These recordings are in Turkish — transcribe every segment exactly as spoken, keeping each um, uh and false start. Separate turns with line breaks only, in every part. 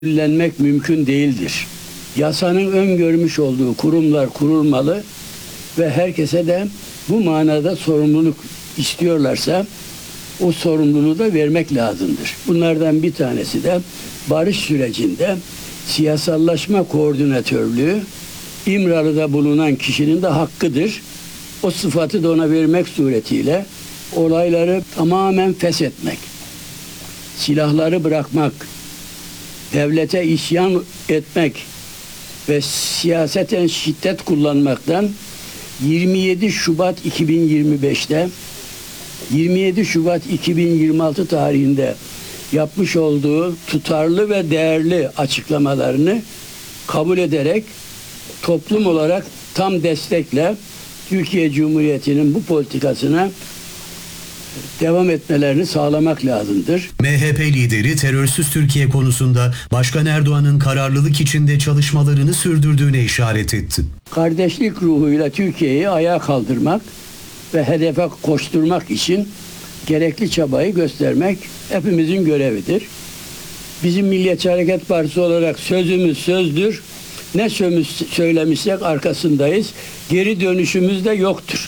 belirlenmek mümkün değildir. Yasanın öngörmüş olduğu kurumlar kurulmalı ve herkese de bu manada sorumluluk istiyorlarsa o sorumluluğu da vermek lazımdır. Bunlardan bir tanesi de barış sürecinde siyasallaşma koordinatörlüğü İmralı'da bulunan kişinin de hakkıdır. O sıfatı da ona vermek suretiyle olayları tamamen feshetmek, silahları bırakmak, devlete isyan etmek ve siyaseten şiddet kullanmaktan yirmi yedi Şubat iki bin yirmi beş'te yirmi yedi Şubat iki bin yirmi altı tarihinde yapmış olduğu tutarlı ve değerli açıklamalarını kabul ederek toplum olarak tam destekle Türkiye Cumhuriyeti'nin bu politikasına devam etmelerini sağlamak lazımdır.
M H P lideri terörsüz Türkiye konusunda Başkan Erdoğan'ın kararlılık içinde çalışmalarını sürdürdüğüne işaret etti.
Kardeşlik ruhuyla Türkiye'yi ayağa kaldırmak ve hedefe koşturmak için gerekli çabayı göstermek hepimizin görevidir. Bizim Milliyetçi Hareket Partisi olarak sözümüz sözdür. Ne söz söylemişsek arkasındayız. Geri dönüşümüz de yoktur.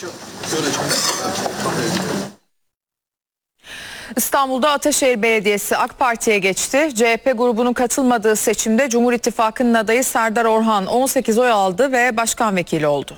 İstanbul'da Ataşehir Belediyesi AK Parti'ye geçti. C H P grubunun katılmadığı seçimde Cumhur İttifakı'nın adayı Serdar Orhan on sekiz oy aldı ve başkan vekili oldu.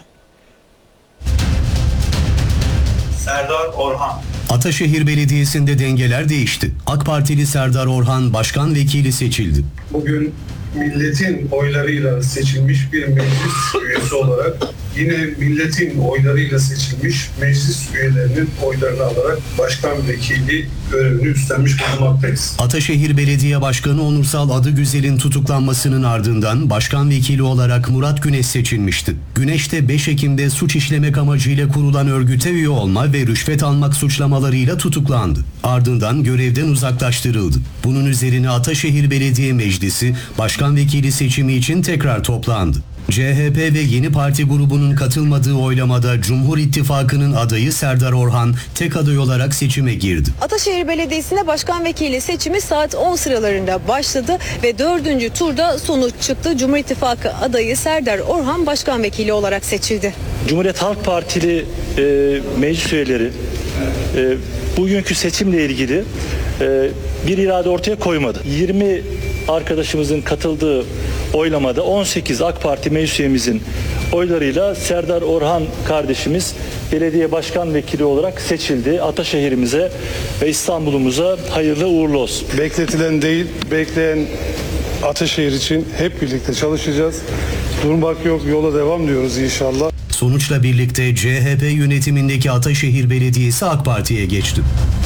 Serdar Orhan.
Ataşehir Belediyesi'nde dengeler değişti. AK Partili Serdar Orhan başkan vekili seçildi.
Bugün milletin oylarıyla seçilmiş bir meclis üyesi olarak yine milletin oylarıyla seçilmiş meclis üyelerinin oylarını alarak başkan vekili görevini üstlenmiş bulunmaktayız.
Ataşehir Belediye Başkanı Onursal Adıgüzel'in tutuklanmasının ardından başkan vekili olarak Murat Güneş seçilmişti. Güneş de beş Ekim'de suç işlemek amacıyla kurulan örgüte üye olma ve rüşvet almak suçlamalarıyla tutuklandı. Ardından görevden uzaklaştırıldı. Bunun üzerine Ataşehir Belediye Meclisi başkan vekili seçimi için tekrar toplandı. C H P ve Yeni Parti grubunun katılmadığı oylamada Cumhur İttifakı'nın adayı Serdar Orhan tek aday olarak seçime girdi.
Ataşehir Belediyesi'nde başkan vekili seçimi saat on sıralarında başladı ve dördüncü turda sonuç çıktı. Cumhur İttifakı adayı Serdar Orhan başkan vekili olarak seçildi.
Cumhuriyet Halk Partili e, meclis üyeleri e, bugünkü seçimle ilgili e, bir irade ortaya koymadı. yirmi arkadaşımızın katıldığı oylamada on sekiz AK Parti meclis üyemizin oylarıyla Serdar Orhan kardeşimiz belediye başkan vekili olarak seçildi. Ataşehir'imize ve İstanbul'umuza hayırlı uğurlu olsun.
Bekletilen değil, bekleyen Ataşehir için hep birlikte çalışacağız. Durmak yok, yola devam diyoruz inşallah.
Sonuçla birlikte C H P yönetimindeki Ataşehir Belediyesi AK Parti'ye geçti.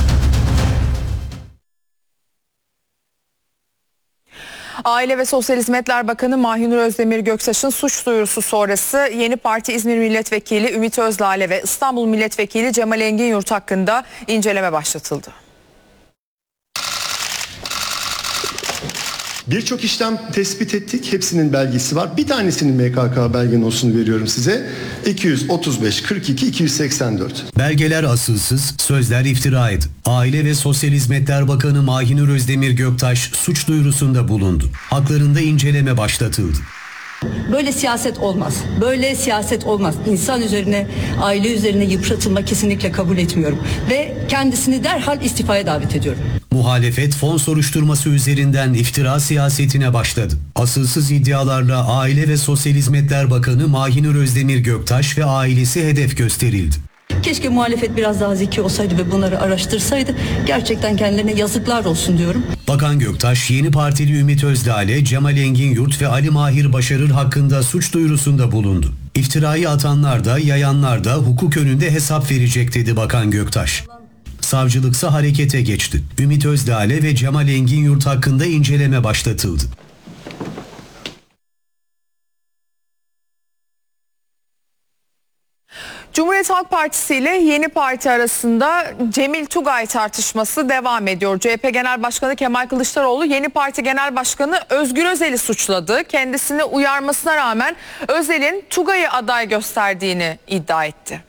Aile ve Sosyal Hizmetler Bakanı Mahinur Özdemir Göktaş'ın suç duyurusu sonrası Yeni Parti İzmir Milletvekili Ümit Özlale ve İstanbul Milletvekili Cemal Engin-Yurt hakkında inceleme başlatıldı.
Birçok işlem tespit ettik. Hepsinin belgesi var. Bir tanesinin M K K belge nosunu veriyorum size. iki yüz otuz beş kırk iki iki yüz seksen dört.
Belgeler asılsız, sözler iftiraydı. Aile ve Sosyal Hizmetler Bakanı Mahinur Özdemir Göktaş suç duyurusunda bulundu. Haklarında inceleme başlatıldı.
Böyle siyaset olmaz. Böyle siyaset olmaz. İnsan üzerine, aile üzerine yıpratılma kesinlikle kabul etmiyorum. Ve kendisini derhal istifaya davet ediyorum.
Muhalefet fon soruşturması üzerinden iftira siyasetine başladı. Asılsız iddialarla Aile ve Sosyal Hizmetler Bakanı Mahinur Özdemir Göktaş ve ailesi hedef gösterildi.
Keşke muhalefet biraz daha zeki olsaydı ve bunları araştırsaydı. Gerçekten kendilerine yazıklar olsun diyorum.
Bakan Göktaş, Yeni Partili Ümit Özdale, Cemal Engin-Yurt ve Ali Mahir Başarır hakkında suç duyurusunda bulundu. İftirayı atanlar da yayanlar da hukuk önünde hesap verecek dedi Bakan Göktaş. Savcılıksa harekete geçti. Ümit Özdale ve Cemal Engin-Yurt hakkında inceleme başlatıldı.
Cumhuriyet Halk Partisi ile Yeni Parti arasında Cemil Tugay tartışması devam ediyor. C H P Genel Başkanı Kemal Kılıçdaroğlu Yeni Parti Genel Başkanı Özgür Özel'i suçladı. Kendisini uyarmasına rağmen Özel'in Tugay'ı aday gösterdiğini iddia etti.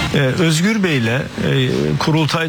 Özgür Bey'le kurultay